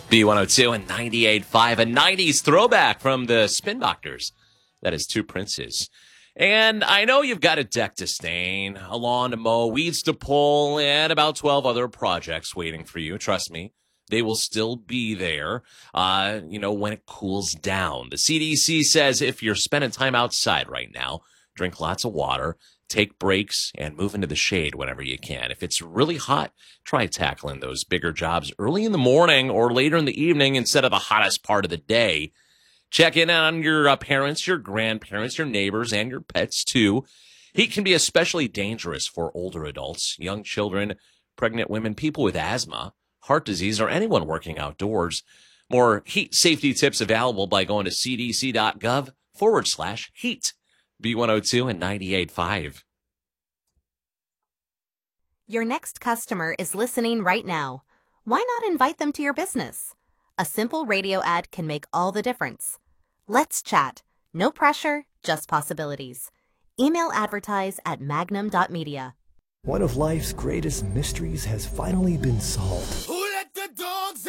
B102 and 98.5, a 90s throwback from the Spin Doctors. That is Two Princes. And I know you've got a deck to stain, a lawn to mow, weeds to pull, and about 12 other projects waiting for you. Trust me, they will still be there, when it cools down. The CDC says if you're spending time outside right now, drink lots of water, take breaks, and move into the shade whenever you can. If it's really hot, try tackling those bigger jobs early in the morning or later in the evening instead of the hottest part of the day. Check in on your parents, your grandparents, your neighbors, and your pets, too. Heat can be especially dangerous for older adults, young children, pregnant women, people with asthma, heart disease, or anyone working outdoors. More heat safety tips available by going to cdc.gov/heat. B102 and 98.5. Your next customer is listening right now. Why not invite them to your business? A simple radio ad can make all the difference. Let's chat. No pressure, just possibilities. Email advertise@magnum.media. One of life's greatest mysteries has finally been solved.